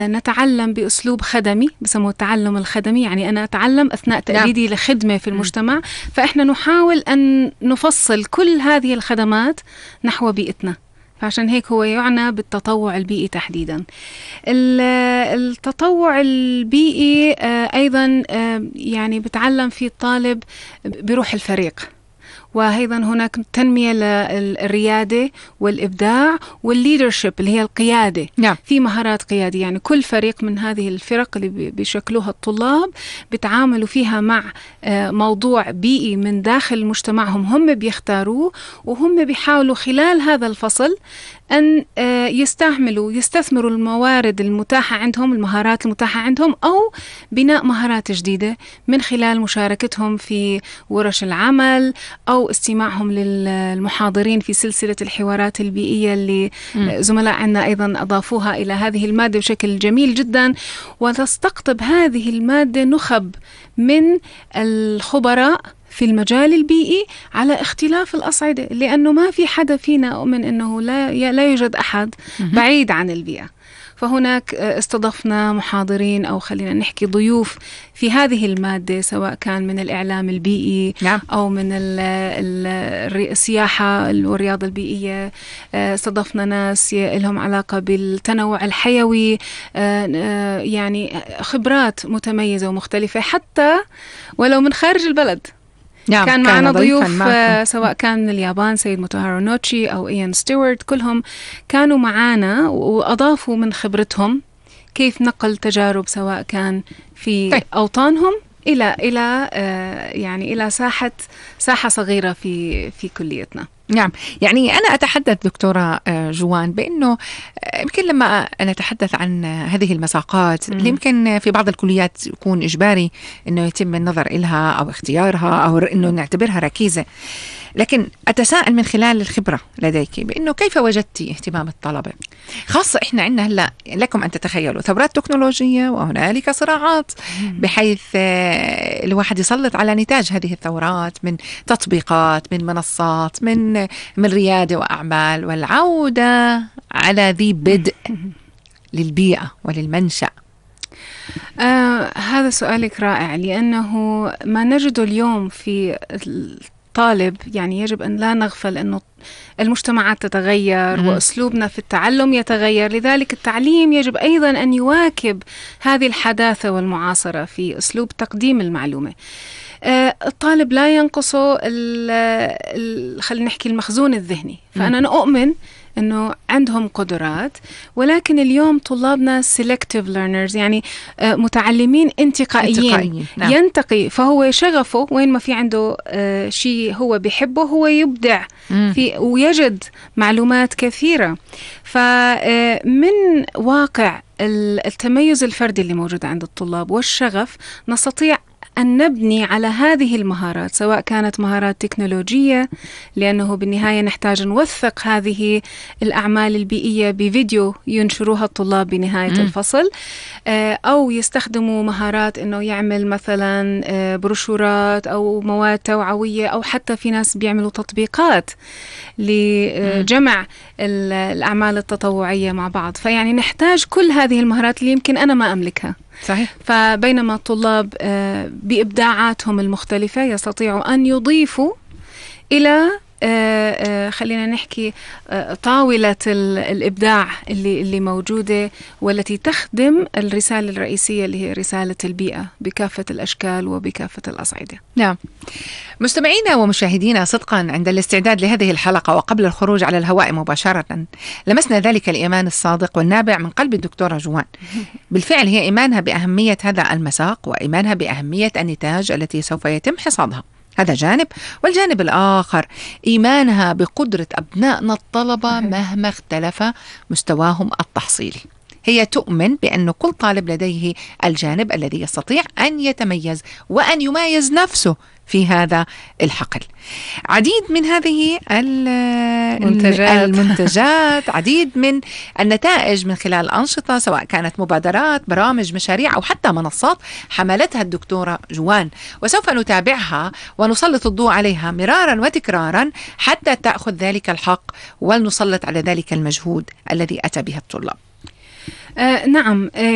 نتعلم بأسلوب خدمي، بسموه التعلم الخدمي، يعني أنا أتعلم أثناء تأديدي لخدمة في المجتمع. فإحنا نحاول أن نفصل كل هذه الخدمات نحو بيئتنا، فعشان هيك هو يعنى بالتطوع البيئي تحديدا. التطوع البيئي أيضا يعني بتعلم فيه الطالب بروح الفريق، وأيضا هناك تنمية للريادة والإبداع والليدرشيب اللي هي القيادة. في مهارات قيادية، يعني كل فريق من هذه الفرق اللي بيشكلوها الطلاب بتعاملوا فيها مع موضوع بيئي من داخل مجتمعهم هم بيختاروه، وهم بيحاولوا خلال هذا الفصل أن يستثمروا الموارد المتاحة عندهم، المهارات المتاحة عندهم، أو بناء مهارات جديدة من خلال مشاركتهم في ورش العمل أو استماعهم للمحاضرين في سلسلة الحوارات البيئية اللي زملاء عنا أيضا أضافوها إلى هذه المادة بشكل جميل جدا. وتستقطب هذه المادة نخب من الخبراء في المجال البيئي على اختلاف الأصعدة، لأنه ما في حدا فينا أؤمن أنه لا يوجد أحد بعيد عن البيئة. فهناك استضفنا محاضرين أو خلينا نحكي ضيوف في هذه المادة، سواء كان من الإعلام البيئي أو من السياحة والرياضة البيئية. استضفنا ناس لهم علاقة بالتنوع الحيوي، يعني خبرات متميزة ومختلفة حتى ولو من خارج البلد. كان معنا ضيوف سواء كان من اليابان سيد موتوهارو نوتشي أو إيان ستيوارت، كلهم كانوا معنا وأضافوا من خبرتهم كيف نقل تجارب سواء كان في أوطانهم إلى يعني إلى ساحة صغيرة في كليتنا. نعم، يعني أنا أتحدث دكتورة جوان بأنه يمكن لما نتحدث عن هذه المساقات اللي يمكن في بعض الكليات يكون إجباري أنه يتم النظر إلها أو اختيارها أو أنه نعتبرها ركيزة، لكن أتساءل من خلال الخبرة لديك بأنه كيف وجدتي اهتمام الطلبة؟ خاصة إحنا عندنا هلأ لكم أن تتخيلوا ثورات تكنولوجية وهنالك صراعات، بحيث الواحد يسلط على نتاج هذه الثورات من تطبيقات، من منصات، من ريادة وأعمال، والعودة على ذي بدء للبيئة وللمنشأ. هذا سؤالك رائع، لأنه ما نجده اليوم في طالب، يعني يجب أن لا نغفل أنه المجتمعات تتغير وأسلوبنا في التعلم يتغير، لذلك التعليم يجب أيضا أن يواكب هذه الحداثة والمعاصرة في أسلوب تقديم المعلومة. الطالب لا ينقصه خلينا نحكي المخزون الذهني، فأنا أؤمن أنه عندهم قدرات، ولكن اليوم طلابنا selective learners، يعني متعلمين انتقائيين. نعم. ينتقي، فهو شغفه وين ما في عنده شيء هو بيحبه هو يبدع فيه ويجد معلومات كثيرة. فمن واقع التميز الفردي اللي موجود عند الطلاب والشغف نستطيع أن نبني على هذه المهارات، سواء كانت مهارات تكنولوجية، لأنه بالنهاية نحتاج نوثق هذه الأعمال البيئية بفيديو ينشروها الطلاب بنهاية الفصل، أو يستخدموا مهارات أنه يعمل مثلا بروشورات أو مواد توعوية، أو حتى في ناس بيعملوا تطبيقات لجمع الأعمال التطوعية مع بعض. فيعني نحتاج كل هذه المهارات اللي يمكن أنا ما أملكها. صحيح. فبينما الطلاب بإبداعاتهم المختلفة يستطيعوا أن يضيفوا إلى خلينا نحكي طاولة الإبداع اللي موجودة والتي تخدم الرسالة الرئيسية اللي هي رسالة البيئة بكافة الأشكال وبكافة الأصعدة. نعم. مستمعينا ومشاهدينا، صدقا عند الاستعداد لهذه الحلقة وقبل الخروج على الهواء مباشرة لمسنا ذلك الإيمان الصادق والنابع من قلب الدكتورة جوان. بالفعل هي إيمانها بأهمية هذا المساق وإيمانها بأهمية النتاج التي سوف يتم حصادها، هذا جانب. والجانب الآخر إيمانها بقدرة أبنائنا الطلبة مهما اختلف مستواهم التحصيلي. هي تؤمن بأن كل طالب لديه الجانب الذي يستطيع أن يتميز وأن يميز نفسه في هذا الحقل. عديد من هذه المنتجات، عديد من النتائج من خلال أنشطة، سواء كانت مبادرات، برامج، مشاريع، أو حتى منصات حملتها الدكتورة جوان، وسوف نتابعها ونسلط الضوء عليها مرارا وتكرارا حتى تأخذ ذلك الحق ونسلط على ذلك المجهود الذي أتى به الطلاب. نعم.